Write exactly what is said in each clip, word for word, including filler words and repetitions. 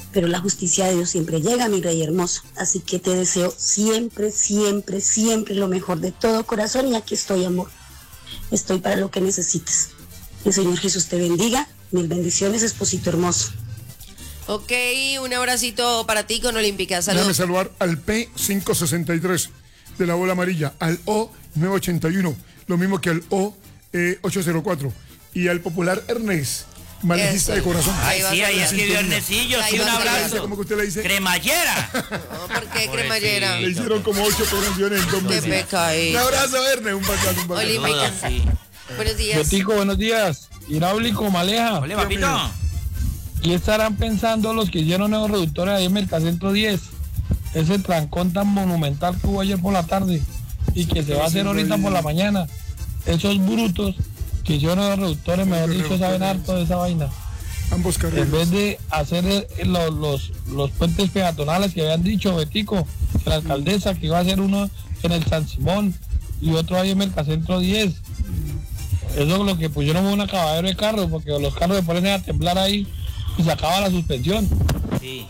pero la justicia de Dios siempre llega, mi rey hermoso. Así que te deseo siempre, siempre, siempre lo mejor de todo corazón y aquí estoy, amor. Estoy para lo que necesites. El Señor Jesús te bendiga. Mil bendiciones, esposito hermoso. Ok, un abracito para ti con Olímpica. Saludos. Déjame saludar al P quinientos sesenta y tres de la bola amarilla, al O novecientos ochenta y uno, lo mismo que al O eh, ochocientos cuatro y al popular Ernest, malejista de corazón. Ay, sí, ahí escribió Ernestillo, sí, un abrazo. ¿Cómo que usted le dice? Cremallera. No, ¿por qué cremallera? Le hicieron como ocho operaciones en dos meses. Qué pecado. Un abrazo, Ernest, un bacán, un bacán. Olímpica. Sí. Buenos días. Betico, buenos días. Hidráulico, Maleja. Hola, papito. ¿Qué estarán pensando los que hicieron nuevos reductores ahí en Mercacentro diez? Ese trancón tan monumental que hubo ayer por la tarde y que se va a hacer ahorita por la mañana. Esos brutos que hicieron nuevos reductores, mejor dicho, saben harto de esa vaina. Ambos carriles. En vez de hacer los, los, los puentes peatonales que habían dicho, Betico, que la alcaldesa, que iba a hacer uno en el San Simón y otro ahí en Mercacentro diez. Eso es lo que pusieron un acabadero de carros, porque los carros se ponen a temblar ahí y se acaba la suspensión. Sí.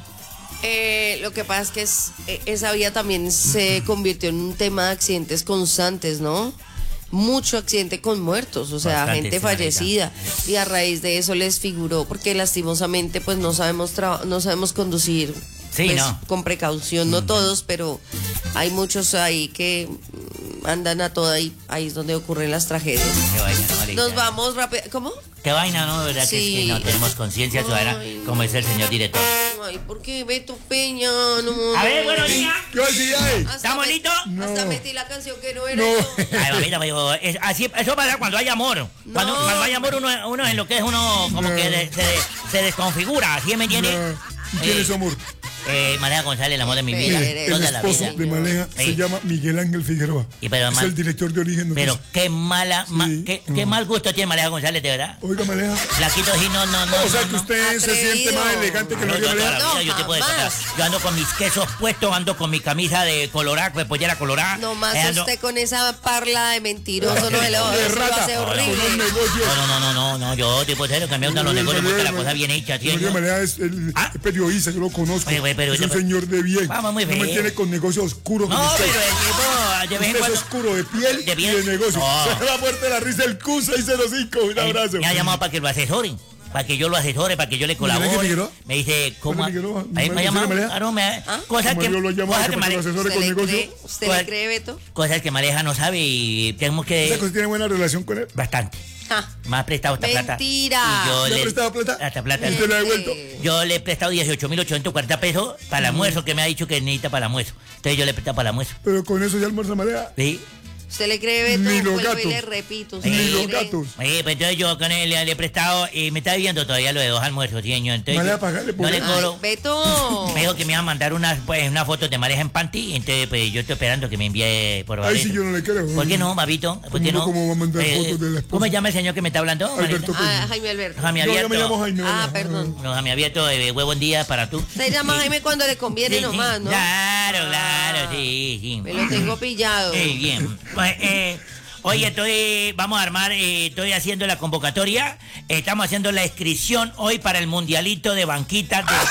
Eh, lo que pasa es que es, esa vía también se convirtió en un tema de accidentes constantes, ¿no? Mucho accidente con muertos, o sea, Bastante, gente sí, fallecida. Y a raíz de eso les figuró, porque lastimosamente pues no sabemos traba- no sabemos conducir Sí, pues, no. con precaución, no todos, pero hay muchos ahí que mm, andan a toda y ahí es donde ocurren las tragedias. Qué vaina, ¿no, Marita? Nos vamos rápido. ¿Cómo? Qué vaina, ¿no? ¿Verdad Sí. que es que no tenemos conciencia ciudadana Ay, como es el señor director? Ay, ¿por qué Beto Peña? No, A ver, bueno, niña. ¿Qué decía, eh? Hasta ¿Está me- bonito? Hasta No. metí la canción que no era No. yo. Ay, mamita, pero es- así, eso pasa cuando hay amor. Cuando, No. cuando hay amor, uno, uno en lo que es uno como No. que de- se, se desconfigura, ¿sí me entiende? ¿Y quién Eh, es su amor? Eh, Maleja González, el amor de mi Mire, vida. mire, El Toda la esposo vida. de Maleja se Sí. llama Miguel Ángel Figueroa. Y pero es mal- el director de Origen Pero Noticias. qué mala, ma- Sí. qué, qué mal gusto tiene Maleja González, de verdad. Oiga, Maleja. Flaquito, sí, no, no, no. O sea no, que no. usted se Atrevido. siente más elegante que No, María yo toda Maleja. la vida yo te puedo jamás. contar. Yo ando con mis quesos puestos, ando con mi camisa de colorada, pues pollera colorada. Nomás Eh, ando- usted con esa parla de mentiroso no se lo, De eso lo rata. hace Con los horrible. negocios. No, no, no, no, no, yo tipo serio que me gustan los negocios, me gusta la cosa bien hecha, ¿sí? María ¿no? Maleja es, el, Ah. es periodista, yo lo conozco. Oye, güey, pero es un yo- señor de bien. Vamos, muy No me bien. tiene con negocios oscuros. No, como usted. pero el tipo de vez en Usted es cuando... oscuro de piel, De piel. y de negocio. No. Se va muerte la risa el Q seiscientos cinco. Un abrazo. Me ha llamado para que lo asesoren, para que yo lo asesore, para que yo le ¿Miguel Ángel colabore. Figueroa? Me dice, ¿cómo? ¿Miguel Figueroa? Ahí me ha llamado, ¿Maleja? claro, me ha... ¿Ah? Cosas que... Mario lo llama cosas para que que lo Male- asesore ¿Usted con le negocio. cree? ¿Usted ¿Cuál? le cree, Beto? Cosas que Maleja no sabe y tenemos ¿Esa que... cosa tiene buena relación con él? Bastante. Ja. Me ha prestado esta plata. Mentira. Y yo ¿Le ha le... prestado plata? Esta plata. ¿Y usted la ha devuelto? Eh, Yo le he prestado dieciocho mil ochocientos cuarenta pesos para el almuerzo, que me ha dicho que necesita para el almuerzo. Entonces yo le he prestado para el almuerzo. Pero con eso ya almuerza Maleja. ¿Sí? ¿Usted le cree, Beto? Ni los Vuelvo gatos. y le repito. Ni ¿usted le los cree? gatos. Oye, pues entonces yo con él le, le he prestado y me está viendo todavía lo de dos almuerzos, sí, señor. Entonces Vale yo a pagarle por no le eso. cobro. Ay, Beto. Me dijo que me iba a mandar unas, pues, unas fotos de Maleja en panty, entonces pues yo estoy esperando que me envíe por Ahí sí yo no le creo. ¿Por qué no, papito? ¿Por qué ¿Cómo- no? cómo va a mandar Eh, fotos de la esposa? ¿Cómo se llama el señor que me está hablando? Alberto Ah, Jaime Alberto. Jaime Yo ya Abierto. me llamo Jaime. Ah, Maleja. perdón. No, Jaime Abierto, eh, huevo en día para tú. Se llama Jaime cuando le conviene Sí, sí. nomás, ¿no? Claro, claro, Ah, sí, sí. Me lo tengo pillado. Eh, bien. Pues, eh, oye, estoy, vamos a armar, eh, estoy haciendo la convocatoria. Estamos haciendo la inscripción hoy para el mundialito de banquitas. De...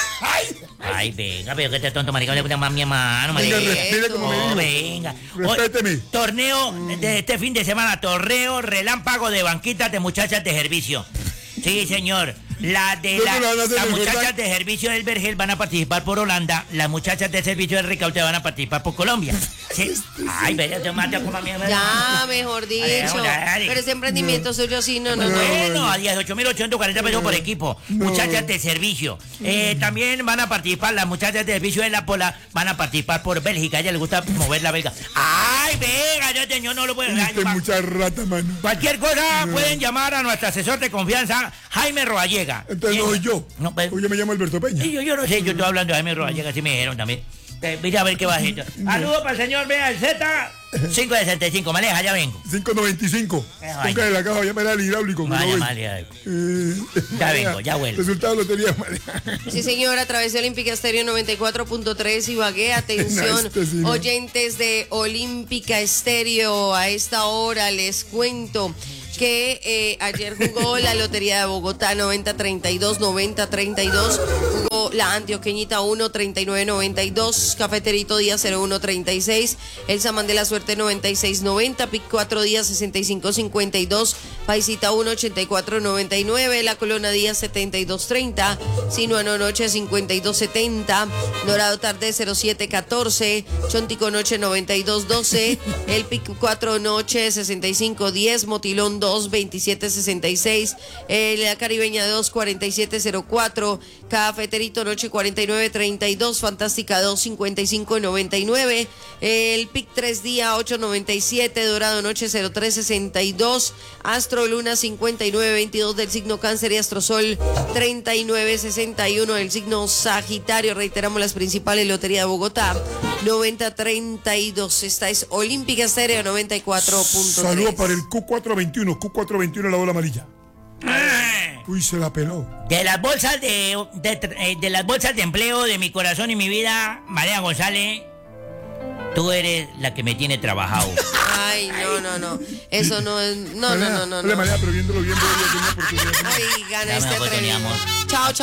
Ay, venga, pero que este tonto maricón le gusta más a mi hermano, Venga, marica. respire como me Oh, dijo. venga. Hoy, Respéteme. torneo de este fin de semana, torneo relámpago de banquitas de muchachas de servicio. Sí, señor. La de ¿Dónde la, la van a hacer, las recordar? muchachas de servicio del Vergel van a participar por Holanda, las muchachas de servicio del Ricaute van a participar por Colombia. Sí. Ay, vea, te mata como a mí. Ya, mejor dicho. Dale, dale. Pero ese emprendimiento suyo sí, no, no, no. Bueno, a dieciocho mil ochocientos cuarenta pesos por equipo. Muchachas de servicio. Eh, también van a participar, las muchachas de servicio de la Pola van a participar por Bélgica. A ella le gusta mover la belga. Ay, venga, yo, señor, no lo puedo Usted es mucha rata, mano. Cualquier cosa pueden llamar a nuestro asesor de confianza, Jaime Roallega. Entonces no soy yo. No, pero- Hoy yo me llamo Alberto Peña. Sí, yo, yo no sé, yo estoy hablando de Jaime Roallega, así me dijeron también. Eh, mira a ver qué va a hacer. Saludos para el señor, vea el Z cinco sesenta y cinco, Maleja, ya vengo. cinco noventa y cinco. Eh, Ponga de la caja, llame al hidráulico. que Vaya, no voy. Maleja. Eh, Ya vengo, ya vuelvo. Resultado de lotería, Maleja. Sí, señor, a través de Olímpica Estéreo noventa y cuatro punto tres Ibagué. Atención, No, este sí, no. oyentes de Olímpica Estéreo. A esta hora les cuento que eh, ayer jugó la Lotería de Bogotá noventa treinta y dos, noventa treinta y dos. Jugó cinco, la Antioqueñita uno, treinta y nueve noventa y dos, Cafeterito Día cero uno treinta y seis, el Samán de la Suerte noventa y seis noventa, Pic cuatro Días sesenta y cinco cincuenta y dos, Paisita uno, ochenta y cuatro noventa y nueve, La Colona Díaz setenta y dos treinta, Sinuano Noche cincuenta y dos setenta, Dorado Tarde cero siete catorce, Chontico Noche noventa y dos doce, el Pic cuatro Noche sesenta y cinco diez, Motilón dos, veintisiete sesenta y seis, eh, la Caribeña dos, cuarenta y siete cero cuatro, Cafeterito Noche cuarenta y nueve treinta y dos, Fantástica dos, cincuenta y cinco noventa y nueve, el Pic tres Día ocho noventa y siete, Dorado Noche cero tres sesenta y dos, Astro Luna cincuenta y nueve veintidós del signo Cáncer y Astrosol treinta y nueve sesenta y uno del signo Sagitario. Reiteramos las principales: Lotería de Bogotá noventa treinta y dos. Esta es Olímpica Estéreo noventa y cuatro punto tres. Saludos para el Q cuatrocientos veintiuno, Q cuatrocientos veintiuno, la bola amarilla. Uy, se la peló. De las bolsas de, de, de las bolsas de empleo de mi corazón y mi vida, María González, tú eres la que me tiene trabajado. Ay, no, no, no. Eso no es. No, no, no, no. Hola, María, pero viéndolo bien, voy a tener oportunidad. Ay, gana Dame este oportunidad, atrevido. amor. Chao, chao.